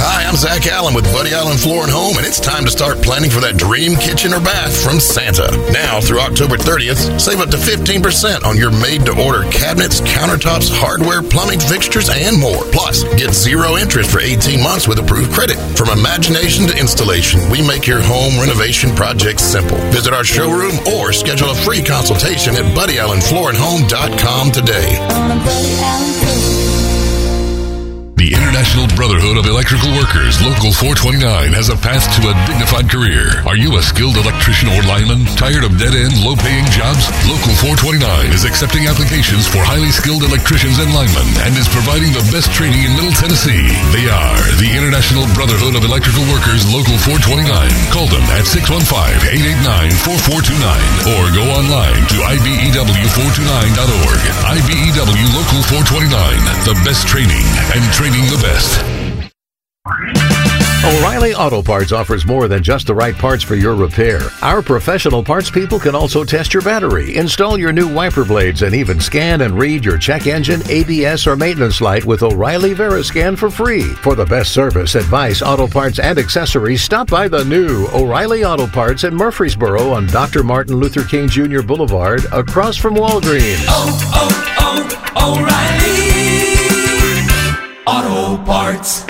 Hi, I'm Zach Allen with Buddy Allen Floor and Home, and it's time to start planning for that dream kitchen or bath from Santa. Now through October 30th, save up to 15% on your made-to-order cabinets, countertops, hardware, plumbing fixtures, and more. Plus, get 0 interest for 18 months with approved credit. From imagination to installation, we make your home renovation projects simple. Visit our showroom or schedule a free consultation at BuddyAllenFloorandHome.com today. The International Brotherhood of Electrical Workers, Local 429, has a path to a dignified career. Are you a skilled electrician or lineman? Tired of dead-end, low-paying jobs? Local 429 is accepting applications for highly skilled electricians and linemen and is providing the best training in Middle Tennessee. They are the International Brotherhood of Electrical Workers, Local 429. Call them at 615-889-4429 or go online to IBEW429.org. IBEW Local 429, the best training and training the best. O'Reilly Auto Parts offers more than just the right parts for your repair. Our professional parts people can also test your battery, install your new wiper blades, and even scan and read your check engine, ABS, or maintenance light with O'Reilly VeriScan for free. For the best service, advice, auto parts, and accessories, stop by the new O'Reilly Auto Parts in Murfreesboro on Dr. Martin Luther King Jr. Boulevard, across from Walgreens. O'Reilly Auto Parts.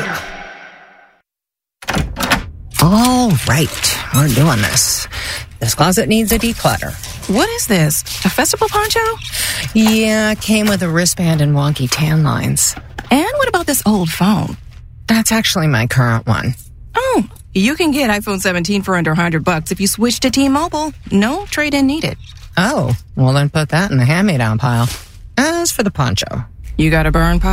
All right, we're doing this. This closet needs a declutter. What is this? A festival poncho? Yeah, it came with a wristband and wonky tan lines. And what about this old phone? That's actually my current one. Oh, you can get iPhone 17 for under $100 if you switch to T-Mobile. No trade-in needed. Oh, well then put that in the hand-me-down pile. As for the poncho, you got a burn pile?